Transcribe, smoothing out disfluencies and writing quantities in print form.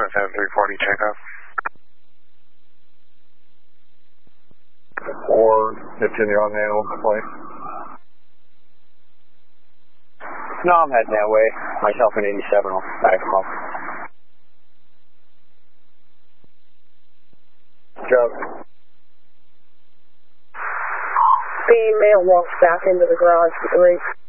340 checkup. 415, you're on the animal complaint? No, I'm heading that way. Myself and 87 will back them up. Joe. Female walks back into the garage with the ring.